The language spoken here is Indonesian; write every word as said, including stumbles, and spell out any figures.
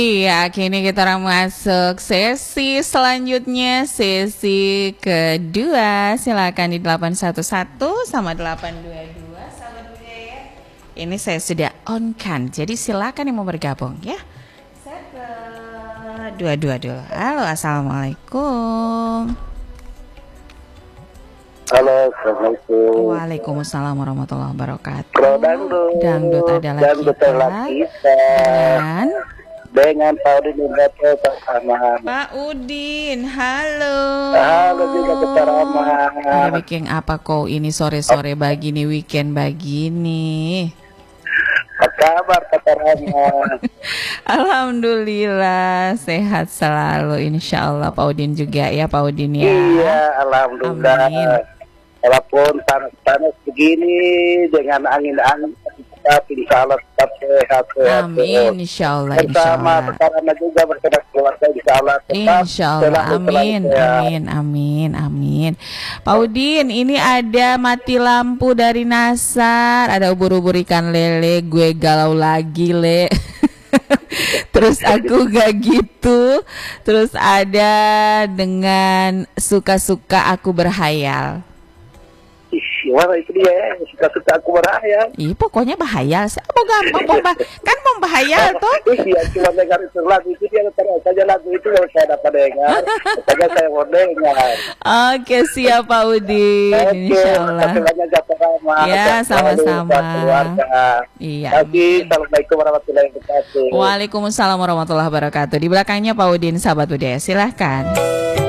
Iya, kini kita akan masuk sesi selanjutnya, sesi kedua. Silakan di delapan satu satu sama delapan dua dua, sahabat budaya. Ini saya sudah on kan, jadi silakan yang mau bergabung ya. Saya ke dua dua dulu. Halo, assalamualaikum. Halo, assalamualaikum. Waalaikumsalam warahmatullahi wabarakatuh. Pro dangdut. Dangdut adalah Dangdut kita. adalah kita. Dan Dengan Pak Udin Indrato bersama. Pak Udin, halo. Halo juga bersama. Ada bikin apa kau ini sore-sore begini, weekend begini? Apa kabar Kak Rama? Alhamdulillah sehat selalu, insya Allah. Pak Udin juga ya, Pak Udin ya. Iya, alhamdulillah. Amin. Walaupun panas-panas begini dengan angin-angin, tapi insya Allah tetap sehat. sehat Amin, insya Allah, insya Bersama Allah. Kak Rama juga bersama keluarga insya Allah. tetap Insya Allah, selalu amin, sehat. amin, amin, amin. Pak Udin, ini ada mati lampu dari Nasar, ada ubur-ubur ikan lele, gue galau lagi le. Terus aku gak gitu. Terus ada dengan suka-suka aku berhayal. Ih, wah itu dia ya, suka-suka aku berhayal. Ih, pokoknya bahayal. Saya mau gampang, mau bah- kan mau bahayal toh. Iya, cuma dengar itu lagu itu dia terus saja lagu itu yang saya dapat dengar. Makanya saya mau dengar. Oke, siap Pak Udin, Oke, insya Allah. terima kasih banyak Kak Rama. Ya, Sehat selalu sama-sama. buat keluarga. Iya. Lagi, assalamualaikum warahmatullahi wabarakatuh. Waalaikumsalam warahmatullahi wabarakatuh. Di belakangnya Pak Udin, sahabat budaya, silahkan.